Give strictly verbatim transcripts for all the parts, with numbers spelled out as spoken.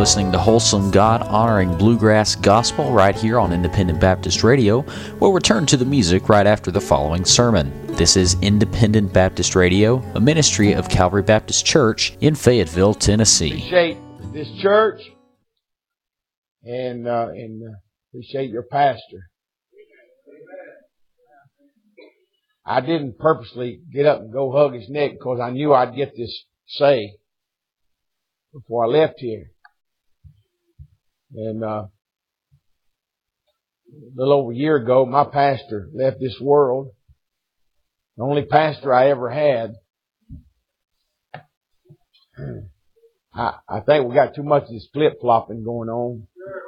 listening to wholesome, God-honoring bluegrass gospel right here on Independent Baptist Radio. We'll return to the music right after the following sermon. This is Independent Baptist Radio, a ministry of Calvary Baptist Church in Fayetteville, Tennessee. Appreciate this church and uh, and uh, appreciate your pastor. I didn't purposely get up and go hug his neck because I knew I'd get this say before I left here. And uh, a little over a year ago, my pastor left this world. The only pastor I ever had. I, I think we got too much of this flip-flopping going on.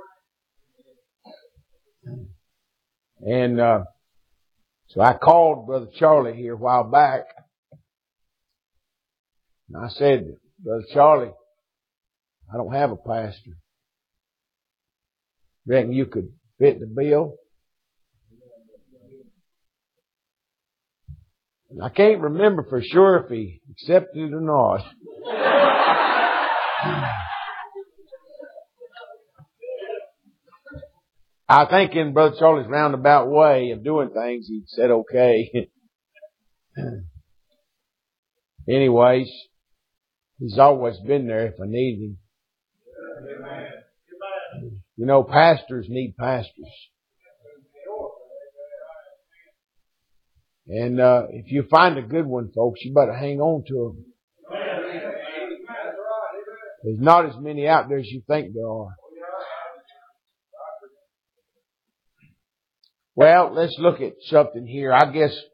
And uh, so I called Brother Charlie here a while back. And I said, Brother Charlie, I don't have a pastor. Reckon you could fit the bill? And I can't remember for sure if he accepted it or not. I think in Brother Charlie's roundabout way of doing things, he said okay. Anyways, he's always been there if I need him. You know, pastors need pastors. And uh, if you find a good one, folks, you better hang on to them. There's not as many out there as you think there are. Well, let's look at something here. I guess